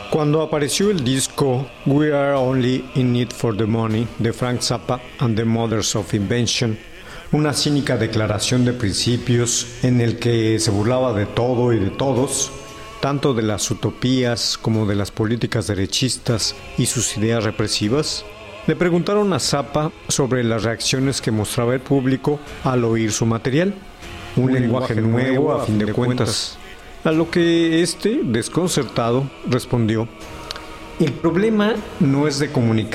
Cuando apareció el disco We Are Only in It for the Money de Frank Zappa and the Mothers of Invention, una cínica declaración de principios en el que se burlaba de todo y de todos, tanto de las utopías como de las políticas derechistas y sus ideas represivas, le preguntaron a Zappa sobre las reacciones que mostraba el público al oír su material, un lenguaje nuevo a fin de cuentas. A lo que este, desconcertado, respondió: el problema no es de comunicar